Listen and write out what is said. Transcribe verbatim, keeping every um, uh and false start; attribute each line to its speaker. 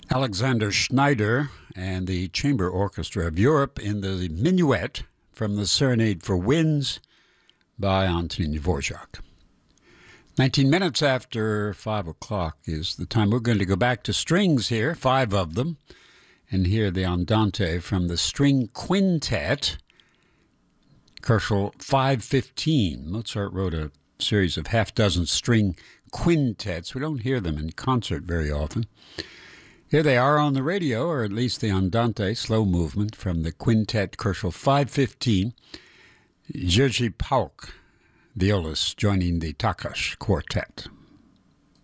Speaker 1: Alexander Schneider and the Chamber Orchestra of Europe in the Minuet from the Serenade for Winds by Antonin Dvorak. nineteen minutes after five o'clock is the time. We're going to go back to strings here, five of them, and hear the Andante from the String Quintet, Koelschel five fifteen. Mozart wrote a series of half-dozen string quintets. We don't hear them in concert very often. Here they are on the radio, or at least the Andante, slow movement from the Quintet Koelschel five fifteen. Jerzy Pauk, violist, joining the Takács Quartet.